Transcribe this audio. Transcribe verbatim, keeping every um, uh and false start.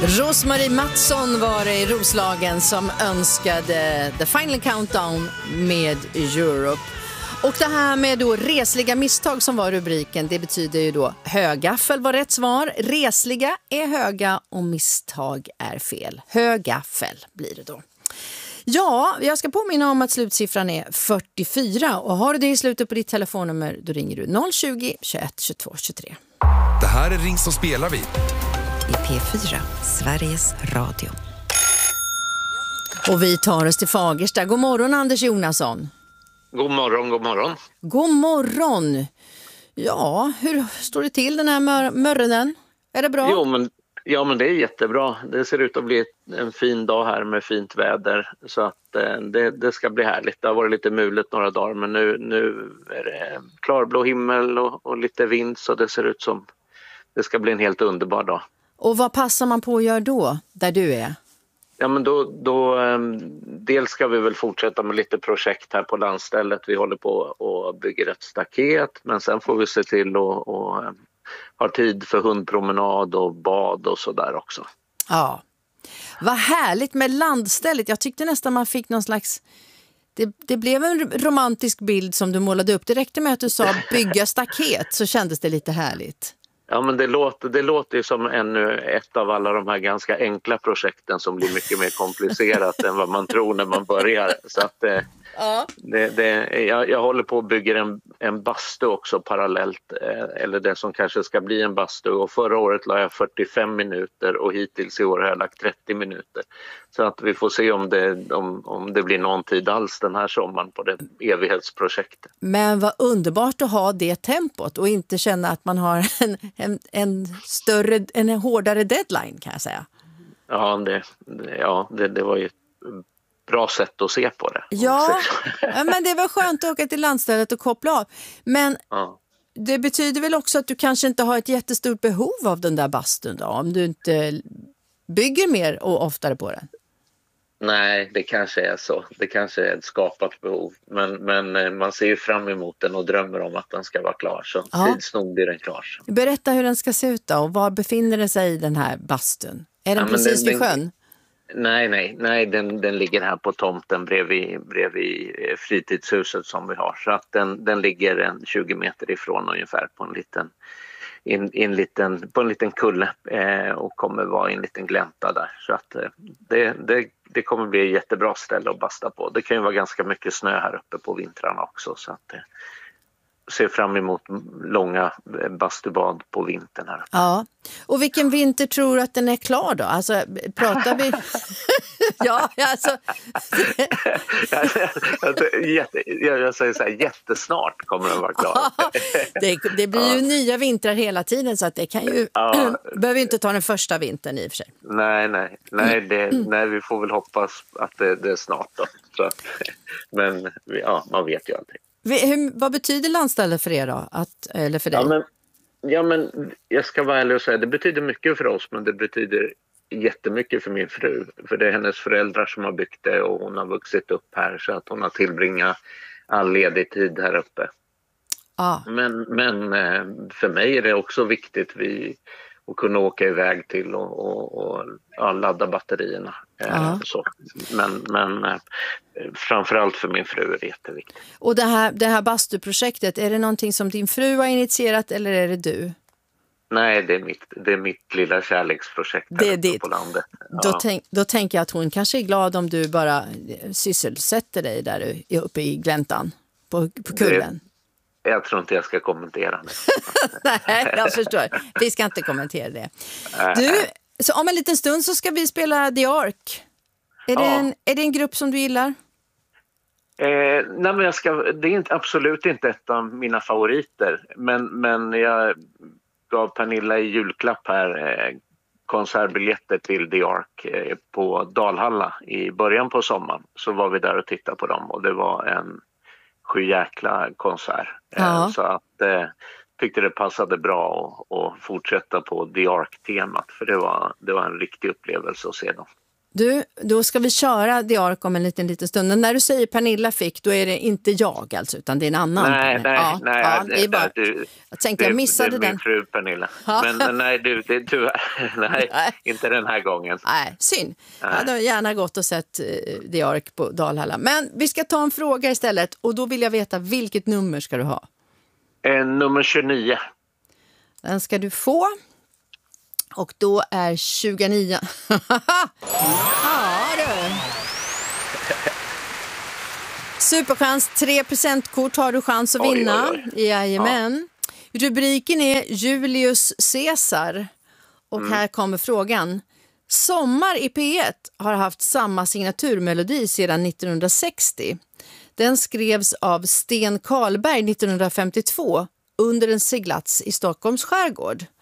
Rosmarie Mattsson var det i Roslagen som önskade The Final Countdown med Europe. Och det här med då resliga misstag som var rubriken, det betyder ju då högaffel var rätt svar. Resliga är höga och misstag är fel. Högaffel blir det då. Ja, jag ska påminna om att slutsiffran är fyrtiofyra och har du det i slutet på ditt telefonnummer då ringer du noll tjugo, tjugoett, tjugotvå, tjugotre. Det här är Ring som spelar vi. I P fyra, Sveriges Radio. Och vi tar oss till Fagersta. God morgon Anders Jonasson. God morgon, god morgon. God morgon. Ja, hur står det till den här mör- morgonen? Är det bra? Jo, men, ja, men det är jättebra. Det ser ut att bli en fin dag här med fint väder. Så att eh, det, det ska bli härligt. Det har varit lite mulet några dagar, men nu, nu är det klarblå himmel och, och lite vind. Så det ser ut som det ska bli en helt underbar dag. Och vad passar man på att göra då, där du är? Ja, men då, då dels ska vi väl fortsätta med lite projekt här på landstället. Vi håller på och bygger ett staket, men sen får vi se till att och, ha tid för hundpromenad och bad och sådär också. Ja, vad härligt med landstället. Jag tyckte nästan man fick någon slags... Det, det blev en romantisk bild som du målade upp. Det räckte med att du sa bygga staket så kändes det lite härligt. Ja, men det låter, det låter ju som ännu ett av alla de här ganska enkla projekten som blir mycket mer komplicerat än vad man tror när man börjar. Så att eh, ja. det, det, jag, jag håller på att bygga en, en bastu också parallellt, eh, eller det som kanske ska bli en bastu. Och förra året la jag fyrtiofem minuter och hittills i år har jag lagt trettio minuter. Så att vi får se om det, om, om det blir någon tid alls den här sommaren på det evighetsprojektet. Men vad underbart att ha det tempot och inte känna att man har en, en, en större, en hårdare deadline kan jag säga. Ja, det, ja det, det var ju ett bra sätt att se på det. Ja, men det var skönt att åka till landstället och koppla av. Men ja. Det betyder väl också att du kanske inte har ett jättestort behov av den där bastun då, om du inte bygger mer och oftare på den? Nej, det kanske är så. Det kanske är ett skapat behov. Men, men man ser ju fram emot den och drömmer om att den ska vara klar. Så ja. Tids nog blir den klar. Så. Berätta hur den ska se ut då. Och var befinner den sig i den här bastun? Är den ja, precis den, vid sjön? Nej, nej. nej den, den ligger här på tomten bredvid, bredvid fritidshuset som vi har. Så att den, den ligger en tjugo meter ifrån ungefär på en liten... In, in liten, på en liten kulle eh, och kommer vara i en liten glänta där. Så att eh, det, det, det kommer bli ett jättebra ställe att basta på. Det kan ju vara ganska mycket snö här uppe på vintrarna också. Så att eh, ser fram emot långa bastubad på vintern här. Ja, och vilken vinter tror du att den är klar då? Alltså, pratar vi... ja, alltså... Jätte, jag säger så här, jättesnart kommer den vara klar. det, det blir ju ja. nya vintrar hela tiden så att det kan ju... Ja. behöver ju inte ta den första vintern i och för sig. Nej, nej. Nej, det, mm. nej vi får väl hoppas att det, det är snart då. Så att, men ja, man vet ju alltid. Hur, vad betyder landstället för er då? Att, eller för dig? Ja men, ja, men jag ska vara ärlig och säga, det betyder mycket för oss, men det betyder jättemycket för min fru. För det är hennes föräldrar som har byggt det och hon har vuxit upp här så att hon har tillbringat all ledig tid här uppe. Ah. Men, men för mig är det också viktigt vi, att kunna åka iväg till och, och, och ja, ladda batterierna. Ah. Så. Men, men framförallt för min fru är det jätteviktigt. Och det här, det här bastuprojektet, är det någonting som din fru har initierat eller är det du? Nej, det är mitt, det är mitt lilla kärleksprojekt det är här ditt. På landet. Ja. Då, tänk, då tänker jag att hon kanske är glad om du bara sysselsätter dig där uppe i gläntan på, på kullen. Det, jag tror inte jag ska kommentera det. Nej, jag förstår. Vi ska inte kommentera det. Du, så om en liten stund så ska vi spela The Ark. Är, ja. det, en, är det en grupp som du gillar? Eh, nej men jag ska, det är inte, absolut inte ett av mina favoriter. Men, men jag gav Pernilla i julklapp här eh, konsertbiljetter till The Ark eh, på Dalhalla i början på sommaren. Så var vi där och tittade på dem och det var en sjujäkla konsert. Ja. Eh, så att eh, tyckte det passade bra att, att fortsätta på The Ark-temat för det var, det var en riktig upplevelse att se dem. Du, då ska vi köra The Ark om en liten, liten stund. Men när du säger Pernilla fick, då är det inte jag alltså, utan det är en annan. Nej, nej, ja, nej. Ja, det är bara, du, jag tänkte det, jag missade det är den. min fru Pernilla. Men nej, du, det, du, nej, nej, inte den här gången. Nej, synd. Nej. Jag hade gärna gått och sett uh, The Ark på Dalhalla. Men vi ska ta en fråga istället. Och då vill jag veta, vilket nummer ska du ha? Eh, nummer tjugonio. Den ska du få. Och då är tjugonio. Ja, du. Superchans, tre presentkort har du chans att vinna. Oj, oj, oj. Jajamän. Ja. Rubriken är Julius Caesar. Och mm. här kommer frågan. Sommar i P ett har haft samma signaturmelodi sedan nittonhundrasextio. Den skrevs av Sten Karlberg nittonhundrafemtiotvå under en seglats i Stockholms skärgård.